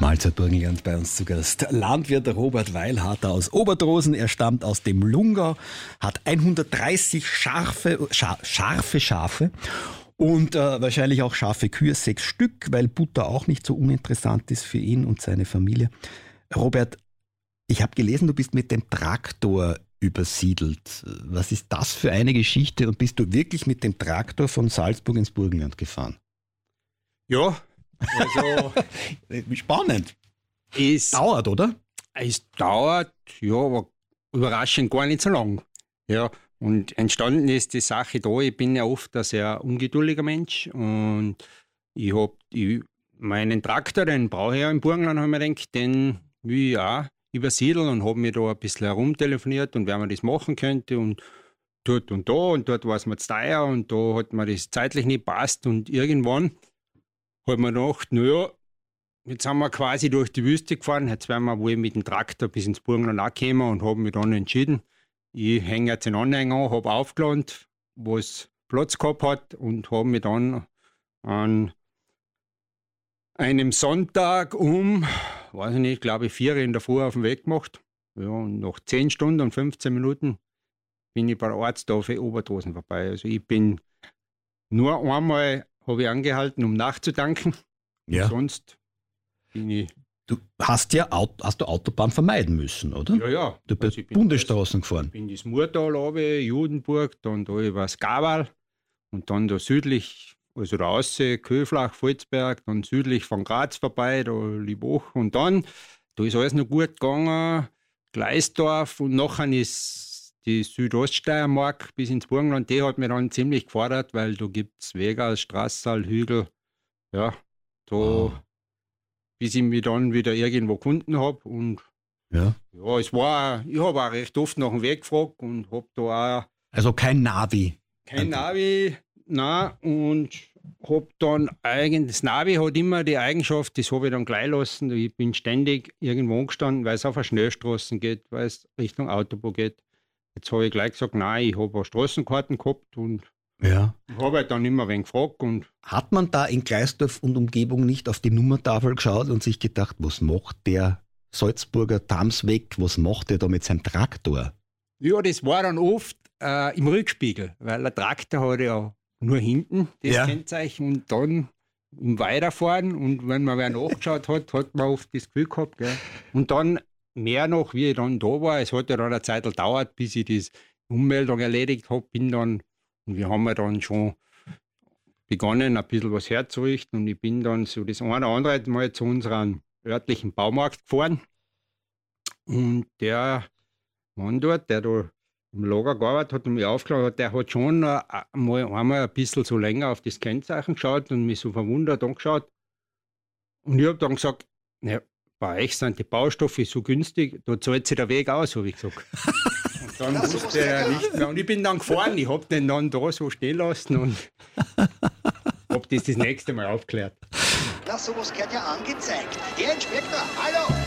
Mahlzeit Burgenland bei uns zu Gast. Landwirt Robert Weilharter aus Obertrosen. Er stammt aus dem Lungau, hat 130 scharfe Schafe und wahrscheinlich auch scharfe Kühe, 6 Stück, weil Butter auch nicht so uninteressant ist für ihn und seine Familie. Robert, ich habe gelesen, du bist mit dem Traktor übersiedelt. Was ist das für eine Geschichte und bist du wirklich mit dem Traktor von Salzburg ins Burgenland gefahren? Ja, also spannend. Es dauert, oder? Es dauert, ja, aber überraschend gar nicht so lang. Ja, und entstanden ist die Sache da, ich bin ja oft ein sehr ungeduldiger Mensch und ich habe meinen Traktor, den brauche ich ja im Burgenland, habe ich mir gedacht, den will ich auch übersiedeln und habe mir da ein bisschen herumtelefoniert und wer man das machen könnte und dort war es mir zu teuer und da hat mir das zeitlich nicht passt und irgendwann hat man gedacht, naja, jetzt sind wir quasi durch die Wüste gefahren, jetzt werden wir wohl mit dem Traktor bis ins Burgenland angekommen und habe mich dann entschieden, ich hänge jetzt den Anhänger an, habe aufgeladen, was Platz gehabt hat und habe mich dann an einem Sonntag weiß ich nicht, glaube ich, 4 in der Früh auf den Weg gemacht. Ja, und nach 10 Stunden und 15 Minuten bin ich bei der Ortstafel Obertrosen vorbei. Also ich bin nur einmal habe ich angehalten, um nachzutanken. Ja. Sonst bin ich... Du hast Autobahn vermeiden müssen, oder? Ja. Du bist Bundesstraßen gefahren. Ich bin das Murtal runter, Judenburg, dann da über das Gawal und dann da südlich, also da außen, Köflach, Volzberg, dann südlich von Graz vorbei, da Liebach und dann, da ist alles noch gut gegangen, Gleisdorf und nachher ist die Südoststeiermark bis ins Burgenland, die hat mir dann ziemlich gefordert, weil da gibt es Wege, Straßal, Hügel, ja, da, bis ich mich dann wieder irgendwo gefunden habe und ja, ich habe auch recht oft nach dem Weg gefragt und habe da auch... Also kein Navi? Kein Navi, nein, und habe dann eigentlich, das Navi hat immer die Eigenschaft, das habe ich dann gleich lassen, ich bin ständig irgendwo angestanden, weil es auf eine Schnellstraße geht, weil es Richtung Autobahn geht. Jetzt habe ich gleich gesagt, nein, ich habe auch Straßenkarten gehabt und ja. Ich habe halt dann immer wen gefragt. Und hat man da in Gleisdorf und Umgebung nicht auf die Nummertafel geschaut und sich gedacht, was macht der Salzburger Tamsweg, was macht der da mit seinem Traktor? Ja, das war dann oft im Rückspiegel, weil der Traktor hat ja nur hinten das Kennzeichen und dann im Weiterfahren und wenn man wer nachgeschaut hat, hat man oft das Gefühl gehabt. Gell? Und dann mehr noch, wie ich dann da war, es hat ja dann eine Zeit gedauert, bis ich die Ummeldung erledigt habe, und wir haben ja dann schon begonnen, ein bisschen was herzurichten und ich bin dann so das eine oder andere Mal zu unserem örtlichen Baumarkt gefahren und der Mann dort, der da im Lager gearbeitet hat und mich aufgeladen hat, der hat schon einmal ein bisschen so länger auf das Kennzeichen geschaut und mich so verwundert angeschaut und ich habe dann gesagt, ja, bei euch sind die Baustoffe so günstig, da zahlt sich der Weg aus, habe ich gesagt. Und dann wusste er nicht mehr. Und ich bin dann gefahren, ich habe den dann da so stehen lassen und habe das nächste Mal aufgeklärt. Na, sowas gehört ja angezeigt. Herr Inspektor, hallo!